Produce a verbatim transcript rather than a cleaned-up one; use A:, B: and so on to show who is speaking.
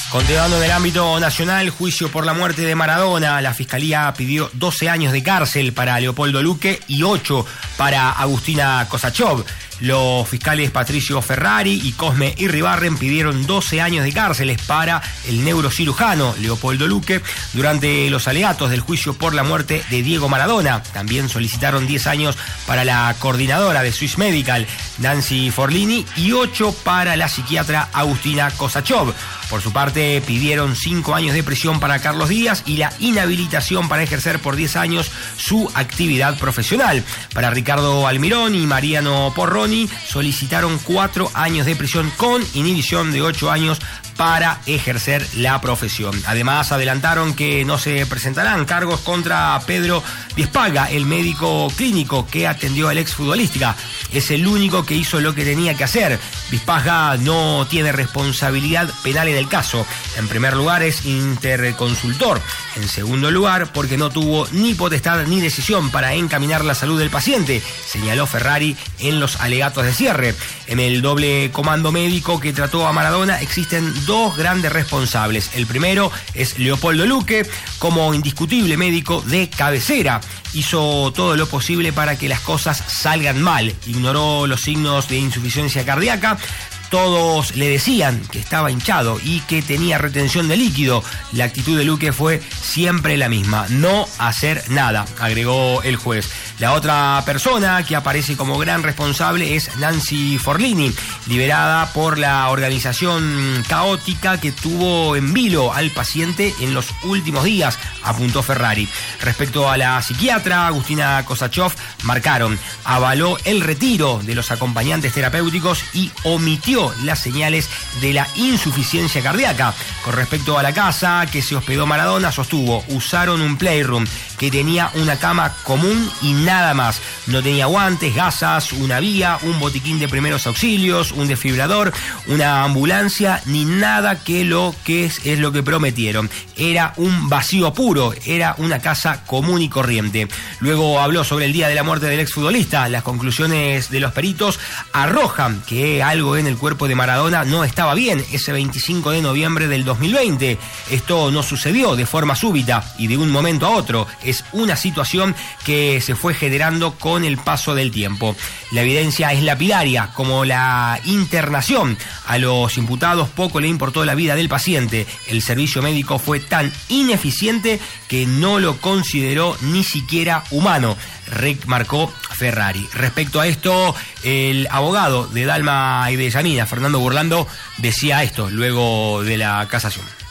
A: Continuando en el ámbito nacional, juicio por la muerte de Maradona. La Fiscalía pidió doce años de cárcel para Leopoldo Luque y ocho para Agustina Kosachov. Los fiscales Patricio Ferrari y Cosme Irribarren pidieron doce años de cárceles para el neurocirujano Leopoldo Luque durante los alegatos del juicio por la muerte de Diego Maradona. También solicitaron diez años para la coordinadora de Swiss Medical, Nancy Forlini, y ocho para la psiquiatra Agustina Kosachov. Por su parte, pidieron cinco años de prisión para Carlos Díaz y la inhabilitación para ejercer por diez años su actividad profesional. Para Ricardo Almirón y Mariano Porroni solicitaron cuatro años de prisión con inhibición de ocho años para ejercer la profesión. Además, adelantaron que no se presentarán cargos contra Pedro Diezpaga, el médico clínico que atendió al exfutbolista. Es el único que hizo lo que tenía que hacer. Diezpaga no tiene responsabilidad penal en el caso. En primer lugar, es interconsultor. En segundo lugar, porque no tuvo ni potestad ni decisión para encaminar la salud del paciente, señaló Ferrari en los alegatos de cierre. En el doble comando médico que trató a Maradona existen dos grandes responsables. El primero es Leopoldo Luque, como indiscutible médico de cabecera. Hizo todo lo posible para que las cosas salgan mal. Ignoró los signos de insuficiencia cardíaca. Todos le decían que estaba hinchado y que tenía retención de líquido. La actitud de Luque fue siempre la misma: no hacer nada, agregó el juez. La otra persona que aparece como gran responsable es Nancy Forlini, liberada por la organización caótica que tuvo en vilo al paciente en los últimos días, apuntó Ferrari. Respecto a la psiquiatra Agustina Kosachov, marcaron: avaló el retiro de los acompañantes terapéuticos y omitió las señales de la insuficiencia cardíaca. Con respecto a la casa que se hospedó Maradona, sostuvo: usaron un playroom que tenía una cama común y nada más. No tenía guantes, gasas, una vía, un botiquín de primeros auxilios, un desfibrilador, una ambulancia, ni nada que lo que es, es lo que prometieron. Era un vacío puro, era una casa común y corriente. Luego habló sobre el día de la muerte del exfutbolista. Las conclusiones de los peritos arrojan que algo en el cuerpo de Maradona no estaba bien ese veinticinco de noviembre del dos mil veinte. Esto no sucedió de forma súbita y de un momento a otro. Es una situación que se fue generando con el paso del tiempo. La evidencia es lapidaria, como la internación. A los imputados poco le importó la vida del paciente. El servicio médico fue tan ineficiente que no lo consideró ni siquiera humano, remarcó Ferrari. Respecto a esto, el abogado de Dalma y de Yanina, Fernando Burlando, decía esto luego de la casación.